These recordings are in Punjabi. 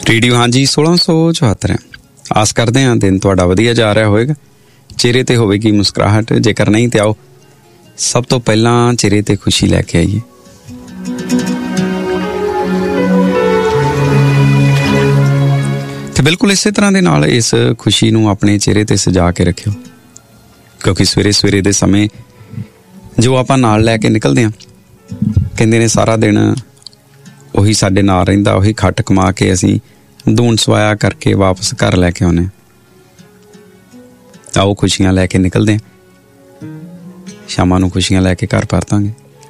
ਰੇਡੀਓ ਹਾਂਜੀ 1674 ਹੈ। ਆਸ ਕਰਦੇ ਹਾਂ ਦਿਨ ਤੁਹਾਡਾ ਵਧੀਆ ਜਾ ਰਿਹਾ ਹੋਵੇਗਾ। ਚਿਹਰੇ ਤੇ ਹੋਵੇਗੀ ਮੁਸਕਰਾਹਟ, ਜੇਕਰ ਨਹੀਂ ਤੇ ਆਓ ਸਭ ਤੋਂ ਪਹਿਲਾਂ ਚਿਹਰੇ ਤੇ ਖੁਸ਼ੀ ਲੈ ਕੇ ਆਈਏ। ਤੇ ਬਿਲਕੁਲ ਇਸੇ ਤਰ੍ਹਾਂ ਦੇ ਨਾਲ ਇਸ ਖੁਸ਼ੀ ਨੂੰ ਆਪਣੇ ਚਿਹਰੇ ਤੇ ਸਜਾ ਕੇ ਰੱਖਿਓ, ਕਿਉਂਕਿ ਸਵੇਰੇ ਸਵੇਰੇ ਦੇ ਸਮੇਂ ਜੋ ਆਪਾਂ ਨਾਲ ਲੈ ਕੇ ਨਿਕਲਦੇ ਹਾਂ, ਕਹਿੰਦੇ ਨੇ ਸਾਰਾ ਦਿਨ ਉਹੀ ਸਾਡੇ ਨਾਲ ਰਹਿੰਦਾ, ਉਹੀ ਖੱਟ ਕਮਾ ਕੇ ਅਸੀਂ ਦੂਣ ਸਵਾਇਆ ਕਰਕੇ ਵਾਪਸ ਘਰ ਲੈ ਕੇ ਆਉਂਦੇ। ਤਾਂ ਉਹ ਖੁਸ਼ੀਆਂ ਲੈ ਕੇ ਨਿਕਲਦੇ ਹਾਂ, ਸ਼ਾਮਾਂ ਨੂੰ ਖੁਸ਼ੀਆਂ ਲੈ ਕੇ ਘਰ ਪਰਤਾਂਗੇ।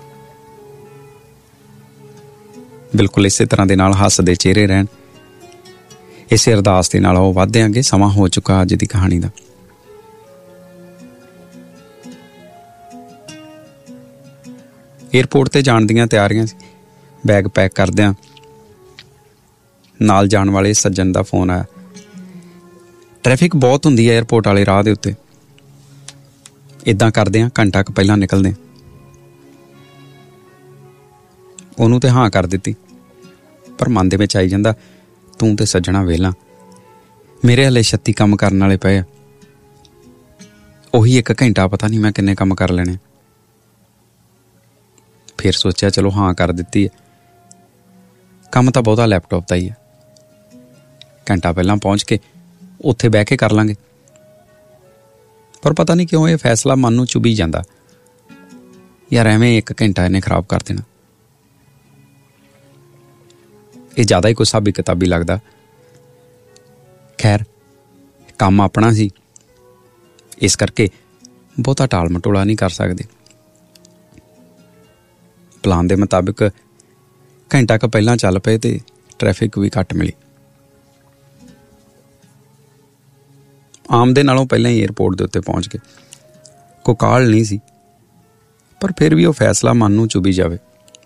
ਬਿਲਕੁਲ ਇਸੇ ਤਰ੍ਹਾਂ ਦੇ ਨਾਲ ਹੱਸਦੇ ਚਿਹਰੇ ਰਹਿਣ, ਇਸੇ ਅਰਦਾਸ ਦੇ ਨਾਲ ਉਹ ਵੱਧਦੇ ਆਂਗੇ। ਸਮਾਂ ਹੋ ਚੁੱਕਾ ਅੱਜ ਦੀ ਕਹਾਣੀ ਦਾ। ਏਅਰਪੋਰਟ ਤੇ ਜਾਣ ਦੀਆਂ ਤਿਆਰੀਆਂ ਸੀ, ਬੈਗ ਪੈਕ ਕਰਦਿਆਂ ਨਾਲ ਜਾਣ ਵਾਲੇ ਸੱਜਣ ਦਾ ਫੋਨ ਆਇਆ। ਟ੍ਰੈਫਿਕ ਬਹੁਤ ਹੁੰਦੀ ਹੈ ਏਅਰਪੋਰਟ ਵਾਲੇ ਰਾਹ ਦੇ ਉੱਤੇ। ਇੱਦਾਂ ਕਰਦੇ ਹਾਂ, ਘੰਟਾ ਕੁ ਪਹਿਲਾਂ ਨਿਕਲਦੇ ਹਾਂ। ਉਹਨੂੰ ਤੇ ਹਾਂ ਕਰ ਦਿੱਤੀ, ਪਰ ਮਨ ਦੇ ਵਿੱਚ ਆਈ ਜਾਂਦਾ ਤੂੰ ਤੇ ਸੱਜਣਾ ਵਿਹਲਾ, ਮੇਰੇ ਹਲੇ 36 ਕੰਮ ਕਰਨ ਵਾਲੇ ਪਏ ਆ। ਉਹੀ 1 ਘੰਟਾ ਪਤਾ ਨਹੀਂ ਮੈਂ ਕਿੰਨੇ ਕੰਮ ਕਰ ਲੈਣੇ। ਫਿਰ ਸੋਚਿਆ ਚਲੋ ਹਾਂ ਕਰ ਦਿੱਤੀ ਹੈ, ਕੰਮ ਤਾਂ ਬਹੁਤਾ ਲੈਪਟਾਪ ਦਾ ਹੀ ਹੈ, ਘੰਟਾ ਪਹਿਲਾਂ ਪਹੁੰਚ ਕੇ ਉੱਥੇ ਬਹਿ ਕੇ ਕਰ ਲਾਂਗੇ। ਪਰ ਪਤਾ ਨਹੀਂ ਕਿਉਂ ਇਹ ਫੈਸਲਾ ਮਨ ਨੂੰ ਚੁਭੀ ਜਾਂਦਾ, ਯਾਰ ਐਵੇਂ 1 ਘੰਟਾ ਇਹਨੇ ਖਰਾਬ ਕਰ ਦੇਣਾ। ਇਹ ਜ਼ਿਆਦਾ ਹੀ ਕੋਈ ਹਿਸਾਬੀ ਕਿਤਾਬੀ ਲੱਗਦਾ। ਖੈਰ ਕੰਮ ਆਪਣਾ ਸੀ, ਇਸ ਕਰਕੇ ਬਹੁਤਾ ਟਾਲ ਮਟੋਲਾ ਨਹੀਂ ਕਰ ਸਕਦੇ। ਪਲਾਨ ਦੇ ਮੁਤਾਬਿਕ ਘੰਟਾ ਕੁ ਪਹਿਲਾਂ ਚੱਲ ਪਏ ਤੇ ਟ੍ਰੈਫਿਕ ਵੀ ਘੱਟ ਮਿਲੀ। ਆਮ ਦੇ ਨਾਲੋਂ ਪਹਿਲਾਂ ਹੀ ਏਅਰਪੋਰਟ ਦੇ ਉੱਤੇ ਪਹੁੰਚ ਗਏ। ਕੋਈ ਕਾਹਲ ਨਹੀਂ ਸੀ, ਪਰ ਫਿਰ ਵੀ ਉਹ ਫੈਸਲਾ ਮਨ ਨੂੰ ਚੁਭੀ ਜਾਵੇ।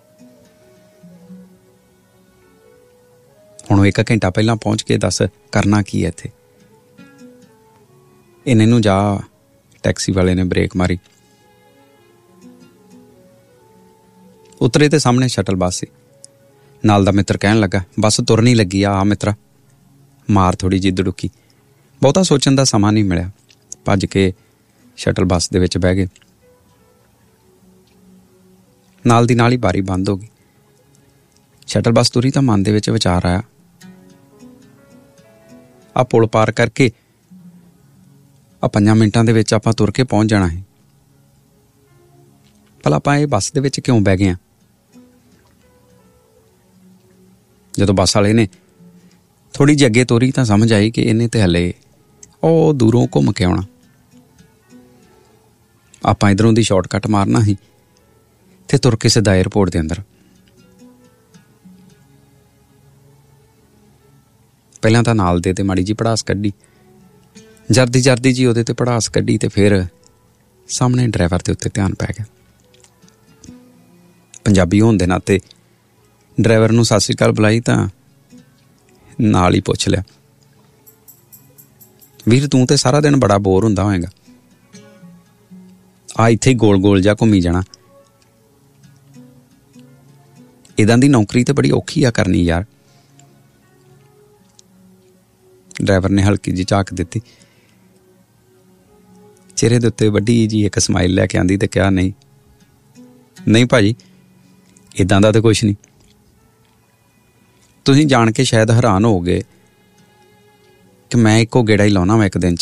ਹੁਣ ਉਹ 1 ਘੰਟਾ ਪਹਿਲਾਂ ਪਹੁੰਚ ਕੇ ਦੱਸ ਕਰਨਾ ਕੀ ਹੈ ਇੱਥੇ। ਇਹਨੇ ਨੂੰ ਜਾ ਟੈਕਸੀ ਵਾਲੇ ਨੇ ਬ੍ਰੇਕ ਮਾਰੀ। ਉਤਰੇ ਤੇ ਸਾਹਮਣੇ ਸ਼ਟਲ ਬੱਸ ਸੀ। ਨਾਲ ਦਾ ਮਿੱਤਰ ਕਹਿਣ ਲੱਗਾ ਬੱਸ ਤੁਰਨੀ ਲੱਗੀ ਆ ਮਿੱਤਰਾ, ਮਾਰ ਥੋੜ੍ਹੀ ਜਿਹੀ ਦੁੜੁੱਕੀ। ਬਹੁਤਾ ਸੋਚਣ ਦਾ ਸਮਾਂ ਨਹੀਂ ਮਿਲਿਆ, ਭੱਜ ਕੇ ਸ਼ਟਲ ਬੱਸ ਦੇ ਵਿੱਚ ਬਹਿ ਗਏ। ਨਾਲ ਦੀ ਨਾਲ ਹੀ ਬਾਰੀ ਬੰਦ ਹੋ ਗਈ। ਸ਼ਟਲ ਬੱਸ ਤੁਰੀ ਤਾਂ ਮਨ ਦੇ ਵਿੱਚ ਵਿਚਾਰ ਆਇਆ, ਆ ਪੁਲ ਪਾਰ ਕਰਕੇ ਆ 5 ਮਿੰਟਾਂ ਦੇ ਵਿੱਚ ਆਪਾਂ ਤੁਰ ਕੇ ਪਹੁੰਚ ਜਾਣਾ ਹੈ। ਭਲਾ ਆਪਾਂ ਇਹ ਬੱਸ ਦੇ ਵਿੱਚ ਕਿਉਂ ਬਹਿ ਗਏ ਹਾਂ? ਜਦੋਂ ਬੱਸ ਵਾਲੇ ਨੇ ਥੋੜ੍ਹੀ ਜਿਹੀ ਅੱਗੇ ਤੋਰੀ ਤਾਂ ਸਮਝ ਆਈ ਕਿ ਇਹਨੇ ਤੇ ਹਲੇ ਉਹ ਦੂਰੋਂ ਘੁੰਮ ਕੇ ਆਉਣਾ। ਆਪਾਂ ਇੱਧਰੋਂ ਦੀ ਸ਼ਾਰਟਕੱਟ ਮਾਰਨਾ ਸੀ ਤੇ ਤੁਰ ਕੇ ਸਿੱਧਾ ਏਅਰਪੋਰਟ ਦੇ ਅੰਦਰ। ਪਹਿਲਾਂ ਤਾਂ ਨਾਲ ਦੇ ਤੇ ਮਾੜੀ ਜੀ ਪੜਾਸ ਕੱਢੀ, ਜਰਦੀ ਜੀ ਉਹਦੇ ਤੇ ਪੜਾਸ ਕੱਢੀ, ਤੇ ਫਿਰ ਸਾਹਮਣੇ ਡਰਾਈਵਰ ਦੇ ਉੱਤੇ ਧਿਆਨ ਪੈ ਗਿਆ। ਪੰਜਾਬੀ ਹੋਣ ਦੇ ਨਾਤੇ ਡਰਾਈਵਰ ਨੂੰ ਸਤਿ ਸ਼੍ਰੀ ਅਕਾਲ ਬੁਲਾਈ ਤਾਂ ਨਾਲ ਹੀ ਪੁੱਛ ਲਿਆ, ਵੀਰ ਤੂੰ ਤੇ ਸਾਰਾ ਦਿਨ ਬੜਾ ਬੋਰ ਹੁੰਦਾ ਹੋਏਗਾ, ਆ ਇੱਥੇ ਹੀ ਗੋਲ ਗੋਲ ਜਿਹਾ ਘੁੰਮੀ ਜਾਣਾ। ਇੱਦਾਂ ਦੀ ਨੌਕਰੀ ਤੇ ਬੜੀ ਔਖੀ ਆ ਕਰਨੀ ਯਾਰ। ਡਰਾਈਵਰ ਨੇ ਹਲਕੀ ਜਿਹੀ ਝਾਕ ਦਿੱਤੀ, ਚਿਹਰੇ ਦੇ ਉੱਤੇ ਵੱਡੀ ਜੀ ਇੱਕ ਸਮਾਈਲ ਲੈ ਕੇ ਆਂਦੀ ਤੇ ਕਿਹਾ ਨਹੀਂ ਭਾਜੀ, ਇੱਦਾਂ ਦਾ ਤਾਂ ਕੁਛ ਨਹੀਂ। ਤੁਸੀਂ ਜਾਣ ਕੇ ਸ਼ਾਇਦ ਹੈਰਾਨ ਹੋਵੋਗੇ ਕਿ ਮੈਂ ਇੱਕੋ ਗੇੜਾ ਹੀ ਲਾਉਣਾ ਵਾ 1 ਦਿਨ 'ਚ।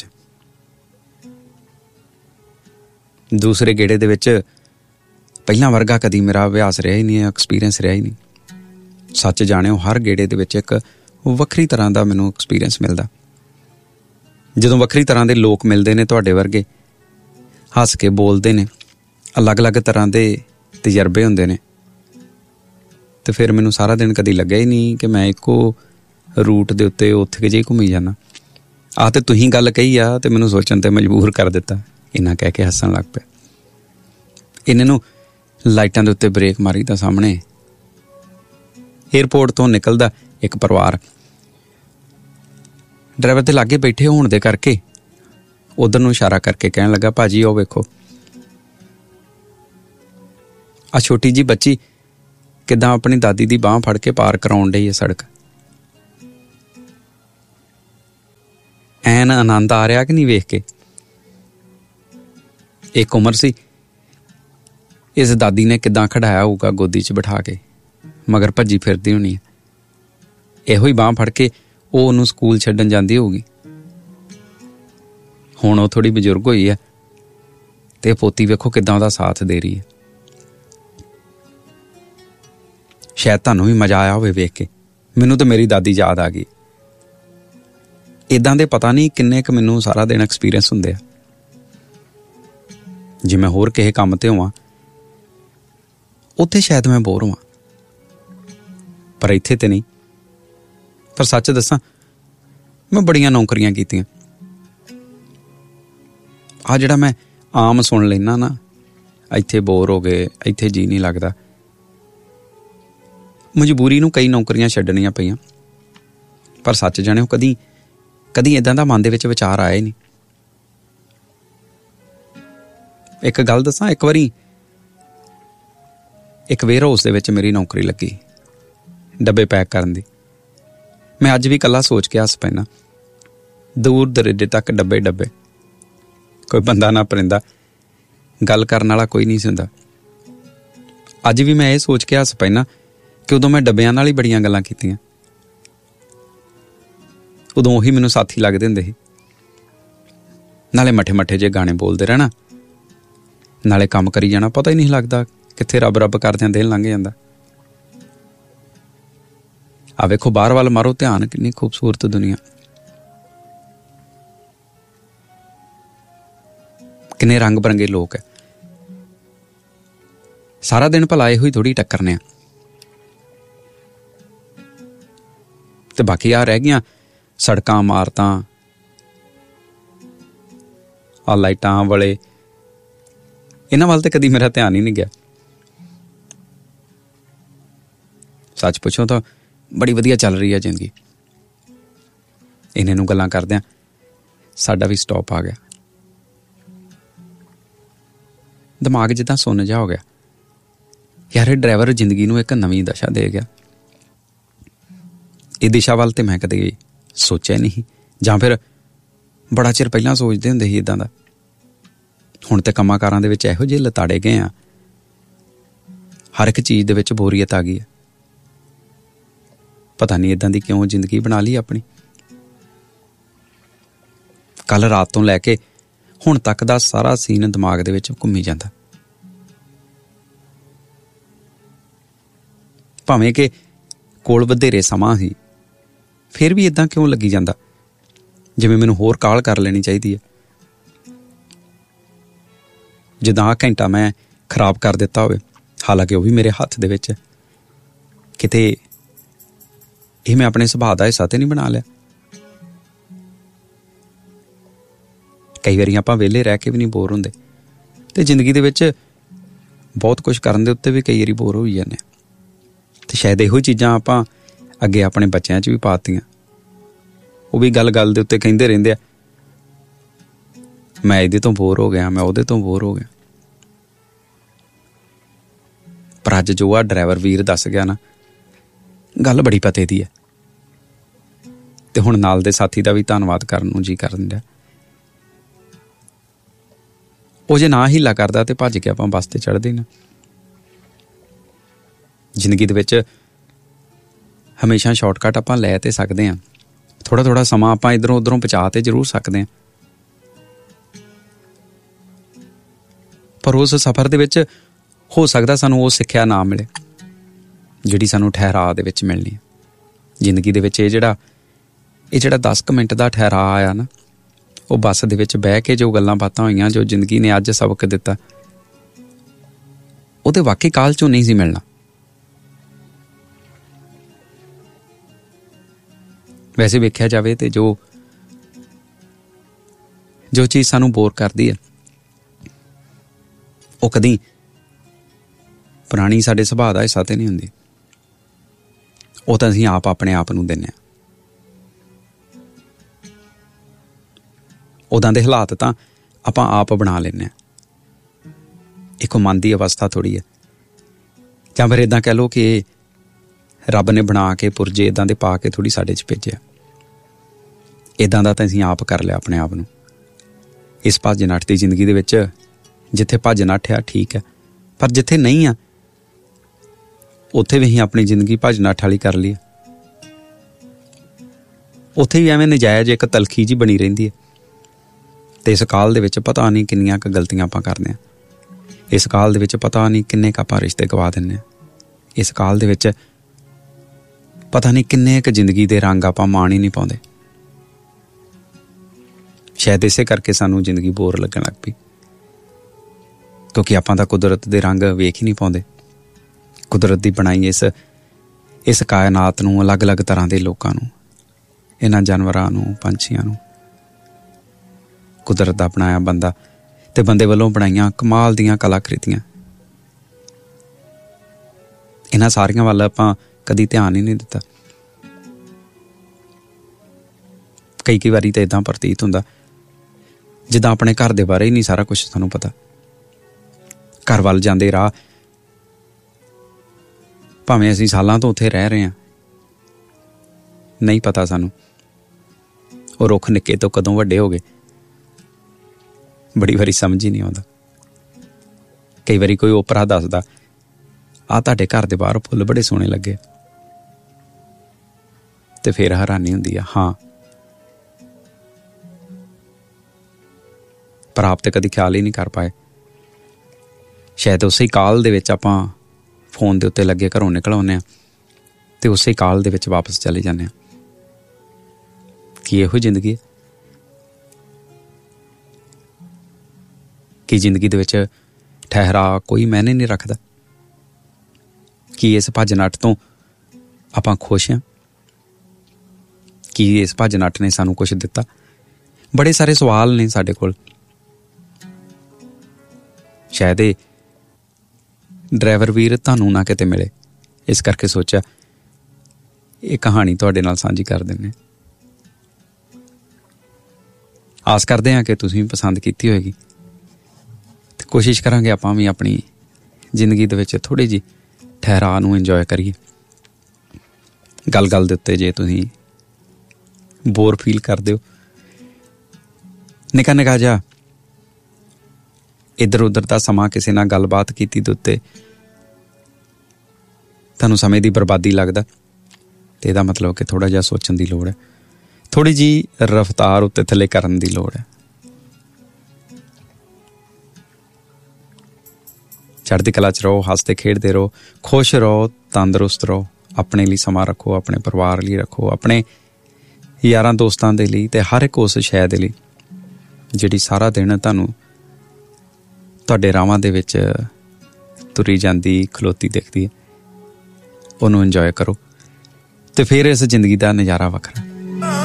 ਦੂਸਰੇ ਗੇੜੇ ਦੇ ਵਿੱਚ ਪਹਿਲਾਂ ਵਰਗਾ ਕਦੀ ਮੇਰਾ ਅਭਿਆਸ ਰਿਹਾ ਹੀ ਨਹੀਂ, ਐਕਸਪੀਰੀਅੰਸ ਰਿਹਾ ਹੀ ਨਹੀਂ। ਸੱਚ ਜਾਣਿਓ, ਹਰ ਗੇੜੇ ਦੇ ਵਿੱਚ ਇੱਕ ਵੱਖਰੀ ਤਰ੍ਹਾਂ ਦਾ ਮੈਨੂੰ ਐਕਸਪੀਰੀਅੰਸ ਮਿਲਦਾ। ਜਦੋਂ ਵੱਖਰੀ ਤਰ੍ਹਾਂ ਦੇ ਲੋਕ ਮਿਲਦੇ ਨੇ ਤੁਹਾਡੇ ਵਰਗੇ, ਹੱਸ ਕੇ ਬੋਲਦੇ ਨੇ, ਅਲੱਗ-ਅਲੱਗ ਤਰ੍ਹਾਂ ਦੇ ਤਜਰਬੇ ਹੁੰਦੇ ਨੇ, ਤੇ ਫਿਰ ਮੈਨੂੰ ਸਾਰਾ ਦਿਨ ਕਦੀ ਲੱਗਿਆ ਹੀ ਨਹੀਂ ਕਿ ਮੈਂ ਇੱਕੋ ਰੂਟ ਦੇ ਉੱਤੇ ਉੱਥੇ ਜਿਹੇ ਘੁੰਮੀ ਜਾਂਦਾ। ਆਹ ਤੇ ਤੁਸੀਂ ਗੱਲ ਕਹੀ ਆ ਤੇ ਮੈਨੂੰ ਸੋਚਣ ਤੇ ਮਜਬੂਰ ਕਰ ਦਿੱਤਾ। ਇੰਨਾ ਕਹਿ ਕੇ ਹੱਸਣ ਲੱਗ ਪਿਆ। ਇਹਨਾਂ ਨੂੰ ਲਾਈਟਾਂ ਦੇ ਉੱਤੇ ਬ੍ਰੇਕ ਮਾਰੀ ਤਾਂ ਸਾਹਮਣੇ ਏਅਰਪੋਰਟ ਤੋਂ ਨਿਕਲਦਾ ਇੱਕ ਪਰਿਵਾਰ। ਡਰਾਈਵਰ ਦੇ ਲਾਗੇ ਬੈਠੇ ਹੋਣ ਦੇ ਕਰਕੇ ਉਧਰ ਨੂੰ ਇਸ਼ਾਰਾ ਕਰਕੇ ਕਹਿਣ ਲੱਗਾ, ਭਾਜੀ ਉਹ ਵੇਖੋ, ਆ ਛੋਟੀ ਜੀ ਬੱਚੀ ਕਿੱਦਾਂ ਆਪਣੀ ਦਾਦੀ ਦੀ ਬਾਂਹ ਫੜ ਕੇ ਪਾਰ ਕਰਾਉਣ ਡਈ ਹੈ ਸੜਕ। ਐਨ ਆਨੰਦ ਆ ਰਿਹਾ ਕਿ ਨਹੀਂ ਵੇਖ ਕੇ। ਇੱਕ ਉਮਰ ਸੀ, ਇਸ ਦਾਦੀ ਨੇ ਕਿੱਦਾਂ ਖੜਾਇਆ ਹੋਊਗਾ ਗੋਦੀ 'ਚ ਬਿਠਾ ਕੇ, ਮਗਰ ਭੱਜੀ ਫਿਰਦੀ ਹੋਣੀ ਹੈ। ਇਹੋ ਹੀ ਬਾਂਹ ਫੜ ਕੇ ਉਹ ਉਹਨੂੰ ਸਕੂਲ ਛੱਡਣ ਜਾਂਦੀ ਹੋਊਗੀ। ਹੁਣ ਉਹ ਥੋੜ੍ਹੀ ਬਜ਼ੁਰਗ ਹੋਈ ਹੈ ਤੇ ਪੋਤੀ ਵੇਖੋ ਕਿੱਦਾਂ ਉਹਦਾ ਸਾਥ ਦੇ ਰਹੀ ਹੈ। ਸ਼ਾਇਦ ਤੁਹਾਨੂੰ ਵੀ ਮਜ਼ਾ ਆਇਆ ਹੋਵੇ ਵੇਖ ਕੇ। ਮੈਨੂੰ ਤਾਂ ਮੇਰੀ ਦਾਦੀ ਯਾਦ ਆ ਗਈ। ਇੱਦਾਂ ਦੇ ਪਤਾ ਨਹੀਂ ਕਿੰਨੇ ਕੁ ਮੈਨੂੰ ਸਾਰਾ ਦਿਨ ਐਕਸਪੀਰੀਅੰਸ ਹੁੰਦੇ ਆ। ਜੇ ਮੈਂ ਹੋਰ ਕਿਸੇ ਕੰਮ ਤੇ ਹੋਵਾਂ ਉੱਥੇ ਸ਼ਾਇਦ ਮੈਂ ਬੋਰ ਹੋਵਾਂ, ਪਰ ਇੱਥੇ ਤੇ ਨਹੀਂ। ਪਰ ਸੱਚ ਦੱਸਾਂ, ਮੈਂ ਬੜੀਆਂ ਨੌਕਰੀਆਂ ਕੀਤੀਆਂ। ਆਹ ਜਿਹੜਾ ਮੈਂ ਆਮ ਸੁਣ ਲੈਣਾ ਨਾ, ਇੱਥੇ ਬੋਰ ਹੋ ਗਏ, ਇੱਥੇ ਜੀ ਨਹੀਂ ਲੱਗਦਾ, ਮਜਬੂਰੀ ਨੂੰ ਕਈ ਨੌਕਰੀਆਂ ਛੱਡਣੀਆਂ ਪਈਆਂ। ਪਰ ਸੱਚ ਜਾਣਿਓ, ਕਦੀ ਇੱਦਾਂ ਦਾ ਮਨ ਦੇ ਵਿੱਚ ਵਿਚਾਰ ਆਇਆ ਹੀ ਨਹੀਂ। ਇੱਕ ਗੱਲ ਦੱਸਾਂ, ਇੱਕ ਵਾਰੀ ਇੱਕ ਵੇਅਰ ਹਾਊਸ ਦੇ ਵਿੱਚ ਮੇਰੀ ਨੌਕਰੀ ਲੱਗੀ, ਡੱਬੇ ਪੈਕ ਕਰਨ ਦੀ। ਮੈਂ ਅੱਜ ਵੀ ਇਕੱਲਾ ਸੋਚ ਕੇ ਹੱਸ ਪੈਣਾ। ਦੂਰ ਦਰੇਡੇ ਤੱਕ ਡੱਬੇ, ਕੋਈ ਬੰਦਾ ਨਾ ਪਰਿੰਦਾ, ਗੱਲ ਕਰਨ ਵਾਲਾ ਕੋਈ ਨਹੀਂ ਸੀ ਹੁੰਦਾ। ਅੱਜ ਵੀ ਮੈਂ ਇਹ ਸੋਚ ਕੇ ਹੱਸ ਪੈਣਾ ਕਿ ਉਦੋਂ ਮੈਂ ਡੱਬਿਆਂ ਨਾਲ ਹੀ ਬੜੀਆਂ ਗੱਲਾਂ ਕੀਤੀਆਂ। ਉਦੋਂ ਉਹੀ ਮੈਨੂੰ ਸਾਥੀ ਲੱਗਦੇ ਹੁੰਦੇ ਸੀ। ਨਾਲੇ ਮੱਠੇ ਜਿਹੇ ਗਾਣੇ ਬੋਲਦੇ ਰਹਿਣਾ, ਨਾਲੇ ਕੰਮ ਕਰੀ ਜਾਣਾ, ਪਤਾ ਹੀ ਨਹੀਂ ਲੱਗਦਾ ਕਿੱਥੇ ਰੱਬ ਕਰਦਿਆਂ ਦਿਨ ਲੰਘ ਜਾਂਦਾ। ਆ ਵੇਖੋ ਬਾਹਰ ਵੱਲ ਮਾਰੋ ਧਿਆਨ, ਕਿੰਨੀ ਖੂਬਸੂਰਤ ਦੁਨੀਆ, ਕਿੰਨੇ ਰੰਗ ਬਰੰਗੇ ਲੋਕ ਹੈ। ਸਾਰਾ ਦਿਨ ਭਲਾ ਇਹੋ ਹੀ ਥੋੜ੍ਹੀ ਟੱਕਰਨੇ ਆ। ਤੇ ਬਾਕੀ ਆ ਰਹਿ ਗਈਆਂ ਸੜਕਾਂ, ਇਮਾਰਤਾਂ, ਆ ਲਾਈਟਾਂ ਵਾਲੇ, ਇਹਨਾਂ ਵੱਲ ਤੇ ਕਦੀ ਮੇਰਾ ਧਿਆਨ ਹੀ ਨਹੀਂ ਗਿਆ। ਸੱਚ ਪੁੱਛੋ ਤਾਂ ਬੜੀ ਵਧੀਆ ਚੱਲ ਰਹੀ ਹੈ ਜ਼ਿੰਦਗੀ। ਇਹਨਾਂ ਨੂੰ ਗੱਲਾਂ ਕਰਦਿਆਂ ਸਾਡਾ ਵੀ ਸਟਾਪ ਆ ਗਿਆ। ਦਿਮਾਗ ਜਿੱਦਾਂ ਸੁੰਨ ਜਿਹਾ ਹੋ ਗਿਆ। ਯਾਰ ਇਹ ਡਰਾਈਵਰ ਜ਼ਿੰਦਗੀ ਨੂੰ ਇੱਕ ਨਵੀਂ ਦਸ਼ਾ ਦੇ ਗਿਆ। ਇਹ ਦਿਸ਼ਾ ਵੱਲ ਤੇ ਮੈਂ ਕਦੇ ਸੋਚਿਆ ਨਹੀਂ, ਜਾਂ ਫਿਰ ਬੜਾ ਚਿਰ ਪਹਿਲਾਂ ਸੋਚਦੇ ਹੁੰਦੇ ਸੀ ਇੱਦਾਂ ਦਾ। ਹੁਣ ਤੇ ਕੰਮਾਂ ਕਾਰਾਂ ਦੇ ਵਿੱਚ ਇਹੋ ਜਿਹੇ ਲਤਾੜੇ ਗਏ ਆ, ਹਰ ਇੱਕ ਚੀਜ਼ ਦੇ ਵਿੱਚ ਬੋਰੀਅਤ ਆ ਗਈ ਹੈ। ਪਤਾ ਨਹੀਂ ਇੱਦਾਂ ਦੀ ਕਿਉਂ ਜ਼ਿੰਦਗੀ ਬਣਾ ਲਈ ਆਪਣੀ। ਕੱਲ ਰਾਤ ਤੋਂ ਲੈ ਕੇ ਹੁਣ ਤੱਕ ਦਾ ਸਾਰਾ ਸੀਨ ਦਿਮਾਗ ਦੇ ਵਿੱਚ ਘੁੰਮੀ ਜਾਂਦਾ। ਭਾਵੇਂ ਕਿ ਕੋਲ ਵਧੇਰੇ ਸਮਾਂ ਸੀ, ਫਿਰ ਵੀ ਇੱਦਾਂ ਕਿਉਂ ਲੱਗੀ ਜਾਂਦਾ ਜਿਵੇਂ ਮੈਨੂੰ ਹੋਰ ਕਾਹਲ ਕਰ ਲੈਣੀ ਚਾਹੀਦੀ ਹੈ। ਜਿੱਦਾਂ ਆਹ ਘੰਟਾ ਮੈਂ ਖਰਾਬ ਕਰ ਦਿੱਤਾ ਹੋਵੇ, ਹਾਲਾਂਕਿ ਉਹ ਵੀ ਮੇਰੇ ਹੱਥ ਦੇ ਵਿੱਚ। ਕਿਤੇ ਇਹ ਮੈਂ ਆਪਣੇ ਸੁਭਾਅ ਦਾ ਹਿੱਸਾ ਤੇ ਨਹੀਂ ਬਣਾ ਲਿਆ। ਕਈ ਵਾਰੀ ਆਪਾਂ ਵਿਹਲੇ ਰਹਿ ਕੇ ਵੀ ਨਹੀਂ ਬੋਰ ਹੁੰਦੇ, ਤੇ ਜ਼ਿੰਦਗੀ ਦੇ ਵਿੱਚ ਬਹੁਤ ਕੁਝ ਕਰਨ ਦੇ ਉੱਤੇ ਵੀ ਕਈ ਵਾਰੀ ਬੋਰ ਹੋਈ ਜਾਂਦੇ। ਤੇ ਸ਼ਾਇਦ ਇਹੋ ਚੀਜ਼ਾਂ ਆਪਾਂ ਅੱਗੇ ਆਪਣੇ ਬੱਚਿਆਂ 'ਚ ਵੀ ਪਾਤੀਆਂ। ਉਹ ਵੀ ਗੱਲ ਦੇ ਉੱਤੇ ਕਹਿੰਦੇ ਰਹਿੰਦੇ ਆ, ਮੈਂ ਇਹਦੇ ਤੋਂ ਬੋਰ ਹੋ ਗਿਆ, ਮੈਂ ਉਹਦੇ ਤੋਂ ਬੋਰ ਹੋ ਗਿਆ। ਪਰ ਅੱਜ ਜੋ ਆ ਡਰਾਈਵਰ ਵੀਰ ਦੱਸ ਗਿਆ ਨਾ, ਗੱਲ ਬੜੀ ਪਤੇ ਦੀ ਹੈ। ਤੇ ਹੁਣ ਨਾਲ ਦੇ ਸਾਥੀ ਦਾ ਵੀ ਧੰਨਵਾਦ ਕਰਨ ਨੂੰ ਜੀ ਕਰਨ ਡਿਆ। ਉਹ ਜੇ ਨਾ ਹੀਲਾ ਕਰਦਾ ਤੇ ਭੱਜ ਕੇ ਆਪਾਂ ਬੱਸ ਤੇ ਚੜ੍ਹਦੇ ਨਾ। ਜ਼ਿੰਦਗੀ ਦੇ ਵਿੱਚ ਹਮੇਸ਼ਾ ਸ਼ਾਰਟਕਟ ਆਪਾਂ ਲੈ ਤੇ ਸਕਦੇ ਹਾਂ। ਥੋੜ੍ਹਾ ਸਮਾਂ ਆਪਾਂ ਇੱਧਰੋਂ ਉੱਧਰੋਂ ਬਚਾ ਤੇ ਜ਼ਰੂਰ ਸਕਦੇ ਹਾਂ, ਪਰ ਉਸ ਸਫ਼ਰ ਦੇ ਵਿੱਚ ਹੋ ਸਕਦਾ ਸਾਨੂੰ ਉਹ ਸਿੱਖਿਆ ਨਾ ਮਿਲੇ ਜਿਹੜੀ ਸਾਨੂੰ ਠਹਿਰਾਅ ਦੇ ਵਿੱਚ ਮਿਲਣੀ ਹੈ। ਜ਼ਿੰਦਗੀ ਦੇ ਵਿੱਚ ਇਹ ਜਿਹੜਾ 10 ਮਿੰਟ ਦਾ ਠਹਿਰਾਅ ਆਇਆ ਨਾ, ਉਹ ਬੱਸ ਦੇ ਵਿੱਚ ਬਹਿ ਕੇ ਜੋ ਗੱਲਾਂ ਬਾਤਾਂ ਹੋਈਆਂ, ਜੋ ਜ਼ਿੰਦਗੀ ਨੇ ਅੱਜ ਸਬਕ ਦਿੱਤਾ, ਉਹਦੇ ਵਾਕਈ ਕਾਲ 'ਚੋਂ ਨਹੀਂ ਸੀ ਮਿਲਣਾ। ਵੈਸੇ ਵੇਖਿਆ ਜਾਵੇ ਤੇ ਜੋ ਚੀਜ਼ ਸਾਨੂੰ ਬੋਰ ਕਰਦੀ ਹੈ, ਉਹ ਕਦੀ ਪੁਰਾਣੀ ਸਾਡੇ ਸੁਭਾਅ ਦਾ ਹਿੱਸਾ ਤੇ ਨਹੀਂ ਹੁੰਦੀ। ਉਹ ਤਾਂ ਅਸੀਂ ਆਪਣੇ ਆਪ ਨੂੰ ਦਿੰਦੇ ਹਾਂ। ਉਦਾਂ ਦੇ ਹਾਲਾਤ ਤਾਂ ਆਪਾਂ ਆਪ ਬਣਾ ਲੈਂਦੇ ਹਾਂ। ਇੱਕ ਮਨ ਦੀ ਅਵਸਥਾ ਥੋੜ੍ਹੀ ਹੈ, ਜਾਂ ਫਿਰ ਇੱਦਾਂ ਕਹਿ ਲਓ ਕਿ ਰੱਬ ਨੇ ਬਣਾ ਕੇ ਪੁਰਜੇ ਇੱਦਾਂ ਦੇ ਪਾ ਕੇ ਥੋੜ੍ਹੀ ਸਾਡੇ 'ਚ ਭੇਜਿਆ। ਇੱਦਾਂ ਦਾ ਤਾਂ ਅਸੀਂ ਆਪ ਕਰ ਲਿਆ ਆਪਣੇ ਆਪ ਨੂੰ। ਇਸ ਭੱਜ ਨੱਠ ਦੀ ਜ਼ਿੰਦਗੀ ਦੇ ਵਿੱਚ ਜਿੱਥੇ ਭੱਜ ਨੱਠ ਆ ਠੀਕ ਹੈ, ਪਰ ਜਿੱਥੇ ਨਹੀਂ ਆ ਉੱਥੇ ਵੀ ਅਸੀਂ ਆਪਣੀ ਜ਼ਿੰਦਗੀ ਭੱਜ ਨੱਠ ਵਾਲੀ ਕਰ ਲਈ। ਉੱਥੇ ਵੀ ਐਵੇਂ ਨਜਾਇਜ਼ ਇੱਕ ਤਲਖੀ ਜਿਹੀ ਬਣੀ ਰਹਿੰਦੀ ਹੈ। ਅਤੇ ਇਸ ਕਾਲ ਦੇ ਵਿੱਚ ਪਤਾ ਨਹੀਂ ਕਿੰਨੀਆਂ ਕੁ ਗਲਤੀਆਂ ਆਪਾਂ ਕਰਦੇ ਹਾਂ। ਇਸ ਕਾਲ ਦੇ ਵਿੱਚ ਪਤਾ ਨਹੀਂ ਕਿੰਨੇ ਕੁ ਆਪਾਂ ਰਿਸ਼ਤੇ ਗਵਾ ਦਿੰਦੇ ਹਾਂ। ਇਸ ਕਾਲ ਦੇ ਵਿੱਚ ਪਤਾ ਨਹੀਂ ਕਿੰਨੇ ਕੁ ਜ਼ਿੰਦਗੀ ਦੇ ਰੰਗ ਆਪਾਂ ਮਾਣ ਹੀ ਨਹੀਂ ਪਾਉਂਦੇ। ਸ਼ਾਇਦ ਇਸੇ ਕਰਕੇ ਸਾਨੂੰ ਜ਼ਿੰਦਗੀ ਬੋਰ ਲੱਗਣ ਲੱਗ ਪਈ, ਕਿਉਂਕਿ ਆਪਾਂ ਤਾਂ ਕੁਦਰਤ ਦੇ ਰੰਗ ਵੇਖ ਹੀ ਨਹੀਂ ਪਾਉਂਦੇ। ਕੁਦਰਤ ਦੀ ਬਣਾਈ ਇਸ ਕਾਇਨਾਤ ਨੂੰ, ਅਲੱਗ-ਅਲੱਗ ਤਰ੍ਹਾਂ ਦੇ ਲੋਕਾਂ ਨੂੰ, ਇਹਨਾਂ ਜਾਨਵਰਾਂ ਨੂੰ, ਪੰਛੀਆਂ ਨੂੰ, ਕੁਦਰਤ ਦਾ ਬਣਾਇਆ ਬੰਦਾ ਤੇ ਬੰਦੇ ਵੱਲੋਂ ਬਣਾਈਆਂ ਕਮਾਲ ਦੀਆਂ ਕਲਾਕ੍ਰਿਤੀਆਂ, ਇਹਨਾਂ ਸਾਰੀਆਂ ਵੱਲ ਆਪਾਂ ਕਦੀ ਧਿਆਨ ਹੀ ਨਹੀਂ ਦਿੱਤਾ। ਕਈ ਵਾਰੀ ਤਾਂ ਇੱਦਾਂ ਪ੍ਰਤੀਤ ਹੁੰਦਾ ਜਿੱਦਾਂ ਆਪਣੇ ਘਰ ਦੇ ਬਾਰੇ ਹੀ ਨਹੀਂ ਸਾਰਾ ਕੁਛ ਸਾਨੂੰ ਪਤਾ। ਘਰ ਵੱਲ ਜਾਂਦੇ ਰਾਹ ਭਾਵੇਂ ਅਸੀਂ ਸਾਲਾਂ ਤੋਂ ਉੱਥੇ ਰਹਿ ਰਹੇ ਹਾਂ, ਨਹੀਂ ਪਤਾ ਸਾਨੂੰ ਉਹ ਰੁੱਖ ਨਿੱਕੇ ਤੋਂ ਕਦੋਂ ਵੱਡੇ ਹੋ ਗਏ। ਬੜੀ ਵਾਰੀ ਸਮਝ ਹੀ ਨਹੀਂ ਆਉਂਦਾ। ਕਈ ਵਾਰੀ ਕੋਈ ਓਪਰਾ ਦੱਸਦਾ ਆਹ ਤੁਹਾਡੇ ਘਰ ਦੇ ਬਾਹਰ ਫੁੱਲ ਬੜੇ ਸੋਹਣੇ ਲੱਗੇ, ਤੇ ਫਿਰ ਹੈਰਾਨੀ ਹੁੰਦੀ ਆ, ਹਾਂ, ਪਰ ਆਪ ਤੇ ਕਦੀ ਖਿਆਲ ਹੀ ਨਹੀਂ ਕਰ ਪਾਏ। ਸ਼ਾਇਦ ਉਸੇ ਕਾਲ ਦੇ ਵਿੱਚ ਆਪਾਂ ਫੋਨ ਦੇ ਉੱਤੇ ਲੱਗੇ ਘਰੋਂ ਨਿਕਲ ਆਉਂਦੇ ਹਾਂ ਤੇ ਉਸੇ ਕਾਲ ਦੇ ਵਿੱਚ ਵਾਪਸ ਚਲੇ ਜਾਂਦੇ ਹਾਂ। ਕੀ ਇਹੋ ਜ਼ਿੰਦਗੀ ਹੈ? ਕੀ ਜ਼ਿੰਦਗੀ ਦੇ ਵਿੱਚ ਠਹਿਰਾ ਕੋਈ ਮਾਇਨੇ ਨਹੀਂ ਰੱਖਦਾ? ਕੀ ਇਸ ਭੱਜ ਨੱਠ ਤੋਂ ਆਪਾਂ ਖੁਸ਼ ਹਾਂ? ਕੀ ਇਸ ਭੱਜ ਨੱਠ ਨੇ ਸਾਨੂੰ ਕੁਛ ਦਿੱਤਾ? ਬੜੇ ਸਾਰੇ ਸਵਾਲ ਨੇ ਸਾਡੇ ਕੋਲ। ਸ਼ਾਇਦ ਇਹ ਡਰਾਈਵਰ ਵੀਰ ਤੁਹਾਨੂੰ ਨਾ ਕਿਤੇ ਮਿਲੇ, ਇਸ ਕਰਕੇ ਸੋਚਿਆ ਇਹ ਕਹਾਣੀ ਤੁਹਾਡੇ ਨਾਲ ਸਾਂਝੀ ਕਰ ਦਿੰਦੇ। ਆਸ ਕਰਦੇ ਹਾਂ ਕਿ ਤੁਸੀਂ ਵੀ ਪਸੰਦ ਕੀਤੀ ਹੋਏਗੀ, ਤੇ ਕੋਸ਼ਿਸ਼ ਕਰਾਂਗੇ ਆਪਾਂ ਵੀ ਆਪਣੀ ਜ਼ਿੰਦਗੀ ਦੇ ਵਿੱਚ ਥੋੜ੍ਹੀ ਜਿਹੀ ਠਹਿਰਾਅ ਨੂੰ ਇੰਜੋਏ ਕਰੀਏ। ਗੱਲ ਦੇ ਉੱਤੇ ਜੇ ਤੁਸੀਂ ਬੋਰ ਫੀਲ ਕਰਦੇ ਹੋ, ਨਿੱਕਾ ਜਿਹਾ ਇੱਧਰ ਉੱਧਰ ਦਾ ਸਮਾਂ ਕਿਸੇ ਨਾਲ ਗੱਲਬਾਤ ਕੀਤੀ ਦੇ ਉੱਤੇ ਤੁਹਾਨੂੰ ਸਮੇਂ ਦੀ ਬਰਬਾਦੀ ਲੱਗਦਾ, ਤੇ ਇਹਦਾ ਮਤਲਬ ਕਿ ਥੋੜ੍ਹਾ ਜਿਹਾ ਸੋਚਣ ਦੀ ਲੋੜ ਹੈ, ਥੋੜ੍ਹੀ ਜਿਹੀ ਰਫਤਾਰ ਉੱਤੇ ਥੱਲੇ ਕਰਨ ਦੀ ਲੋੜ ਹੈ। ਚੜ੍ਹਦੀ ਕਲਾ 'ਚ ਰਹੋ, ਹੱਸਦੇ ਖੇਡਦੇ ਰਹੋ, ਖੁਸ਼ ਰਹੋ, ਤੰਦਰੁਸਤ ਰਹੋ। ਆਪਣੇ ਲਈ ਸਮਾਂ ਰੱਖੋ, ਆਪਣੇ ਪਰਿਵਾਰ ਲਈ ਰੱਖੋ, ਆਪਣੇ ਯਾਰਾਂ ਦੋਸਤਾਂ ਦੇ ਲਈ, ਤੇ ਹਰ ਇੱਕ ਉਸ ਸ਼ੈ ਦੇ ਲਈ ਜਿਹੜੀ ਸਾਰਾ ਦਿਨ ਤੁਹਾਨੂੰ ਤੁਹਾਡੇ ਰਾਹਾਂ ਦੇ ਵਿੱਚ ਤੁਰੀ ਜਾਂਦੀ, ਖਲੋਤੀ ਦਿਖਦੀ ਹੈ। ਉਹਨੂੰ ਇੰਜੋਏ ਕਰੋ, ਤੇ ਫਿਰ ਇਸ ਜ਼ਿੰਦਗੀ ਦਾ ਨਜ਼ਾਰਾ ਵੱਖਰਾ।